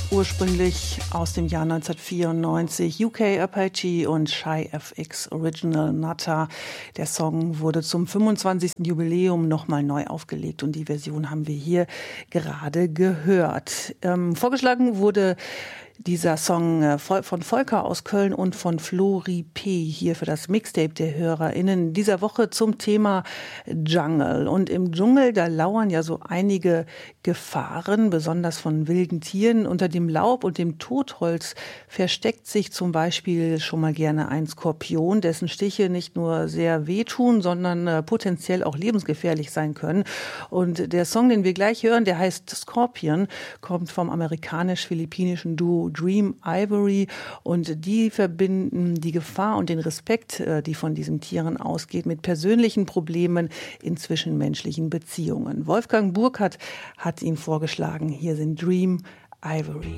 ursprünglich aus dem Jahr 1994, UK Apache und Shy FX Original Nutter. Der Song wurde zum 25. Jubiläum nochmal neu aufgelegt und die Version haben wir hier gerade gehört. Vorgeschlagen wurde dieser Song von Volker aus Köln und von Flori P. hier für das Mixtape der HörerInnen dieser Woche zum Thema Jungle. Und im Dschungel, da lauern ja so einige Gefahren, besonders von wilden Tieren. Unter dem Laub und dem Totholz versteckt sich zum Beispiel schon mal gerne ein Skorpion, dessen Stiche nicht nur sehr wehtun, sondern potenziell auch lebensgefährlich sein können. Und der Song, den wir gleich hören, der heißt Scorpion, kommt vom amerikanisch-philippinischen Duo Dream Ivory und die verbinden die Gefahr und den Respekt, die von diesen Tieren ausgeht, mit persönlichen Problemen in zwischenmenschlichen Beziehungen. Wolfgang Burkhardt hat ihn vorgeschlagen. Hier sind Dream Ivory.